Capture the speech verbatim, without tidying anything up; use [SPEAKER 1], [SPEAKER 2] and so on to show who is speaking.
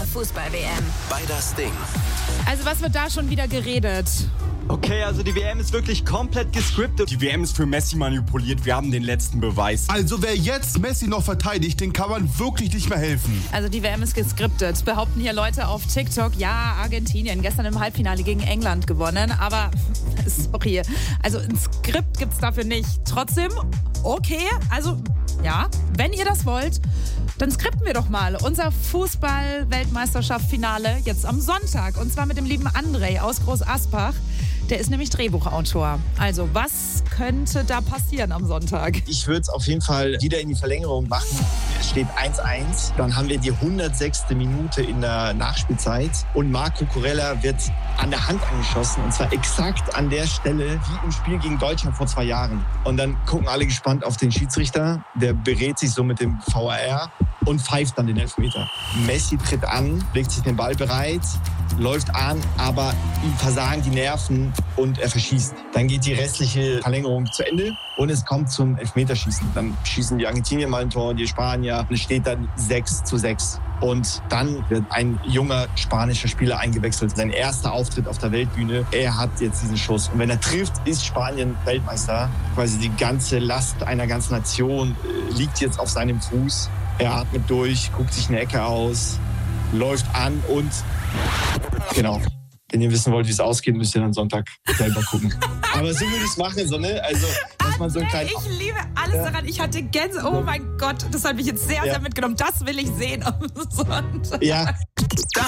[SPEAKER 1] Fußball-W M.
[SPEAKER 2] Bei das Ding.
[SPEAKER 3] Also was wird da schon wieder geredet?
[SPEAKER 4] Okay, also die W M ist wirklich komplett gescriptet.
[SPEAKER 5] Die W M ist für Messi manipuliert. Wir haben den letzten Beweis.
[SPEAKER 6] Also wer jetzt Messi noch verteidigt, den kann man wirklich nicht mehr helfen.
[SPEAKER 3] Also die W M ist gescriptet. Behaupten hier Leute auf TikTok, ja, Argentinien gestern im Halbfinale gegen England gewonnen. Aber, sorry, also ein Skript gibt's dafür nicht. Trotzdem, okay, also ja, wenn ihr das wollt, dann skripten wir doch mal unser Fußball-Weltmeisterschaft-Finale jetzt am Sonntag. Und zwar mit dem lieben André aus Groß Asbach. Der ist nämlich Drehbuchautor. Also, was könnte da passieren am Sonntag?
[SPEAKER 7] Ich würde es auf jeden Fall wieder in die Verlängerung machen. Es steht eins eins. Dann haben wir die hundertsechste Minute in der Nachspielzeit. Und Marco Kurella wird an der Hand angeschossen. Und zwar exakt an der Stelle wie im Spiel gegen Deutschland vor zwei Jahren. Und dann gucken alle gespannt auf den Schiedsrichter. Der berät sich so mit dem V A R und pfeift dann den Elfmeter. Messi tritt an, legt sich den Ball bereit, läuft an, aber ihm versagen die Nerven und er verschießt. Dann geht die restliche Verlängerung zu Ende und es kommt zum Elfmeterschießen. Dann schießen die Argentinier mal ein Tor, die Spanier. Und es steht dann sechs zu sechs. Und dann wird ein junger spanischer Spieler eingewechselt. Sein erster Auftritt auf der Weltbühne. Er hat jetzt diesen Schuss. Und wenn er trifft, ist Spanien Weltmeister. Quasi die ganze Last einer ganzen Nation liegt jetzt auf seinem Fuß. Er atmet durch, guckt sich eine Ecke aus, läuft an und genau. Wenn ihr wissen wollt, wie es ausgeht, müsst ihr dann Sonntag selber gucken. Aber so würde ich es machen, so, ne? Also, dass man so einen kleinen...
[SPEAKER 3] Ich liebe alles ja. daran. Ich hatte Gänse. Oh mein Gott, das hat mich jetzt sehr,
[SPEAKER 7] ja.
[SPEAKER 3] sehr mitgenommen. Das will ich sehen am Sonntag.
[SPEAKER 7] Ja.
[SPEAKER 2] Das